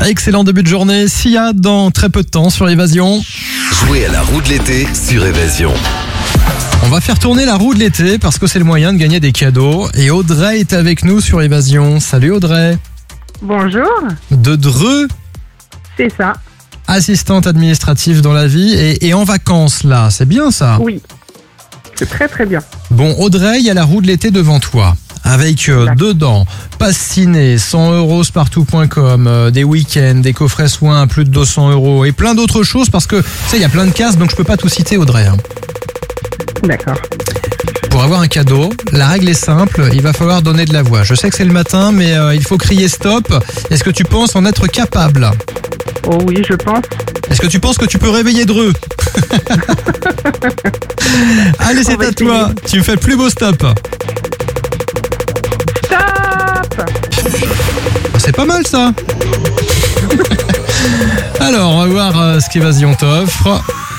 Excellent début de journée. Sia dans très peu de temps sur Évasion. Jouez à la roue de l'été sur Évasion. On va faire tourner la roue de l'été parce que c'est le moyen de gagner des cadeaux. Et Audrey est avec nous sur Évasion. Salut Audrey. Bonjour, De Dreux, c'est ça. assistante administrative dans la vie et en vacances là. C'est bien ça? Oui, c'est très très bien. Bon Audrey, il y a la roue de l'été devant toi. Avec dedans, passe ciné, 100 € spartou.com, des week-ends, des coffrets soins à plus de 200 € et plein d'autres choses parce que, tu sais, il y a plein de cases donc je peux pas tout citer Audrey. D'accord. Pour avoir un cadeau, la règle est simple, il va falloir donner de la voix. Je sais que c'est le matin mais il faut crier stop. Est-ce que tu penses en être capable? Oh oui, je pense. Est-ce que tu penses que tu peux réveiller Dreux? Allez, c'est à toi, tu me fais le plus beau stop. Stop! C'est pas mal ça. Alors, on va voir ce qu'Évasion t'offre.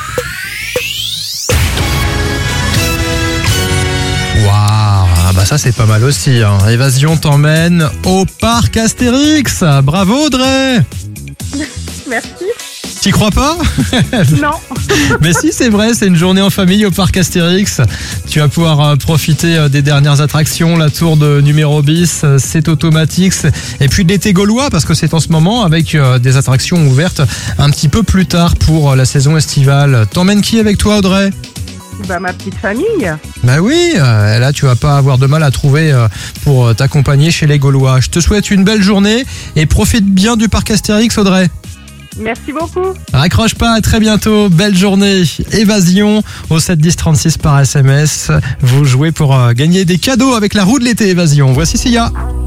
Waouh, ah bah ça c'est pas mal aussi. Évasion t'emmène au parc Astérix. Bravo Audrey. Merci. T'y crois pas? Non. Mais si, c'est vrai, c'est une journée en famille au parc Astérix. Tu vas pouvoir profiter des dernières attractions, la tour de numéro bis, c'est automatique. Et puis de l'été gaulois, parce que c'est en ce moment avec des attractions ouvertes un petit peu plus tard pour la saison estivale. T'emmènes qui avec toi Audrey? Bah ma petite famille. Bah oui, là tu vas pas avoir de mal à trouver pour t'accompagner chez les Gaulois. Je te souhaite une belle journée et profite bien du parc Astérix Audrey. Merci beaucoup. Raccroche pas, à très bientôt, belle journée. Évasion au 7 10 36 par SMS. Vous jouez pour gagner des cadeaux avec la roue de l'été Évasion. Voici Sia.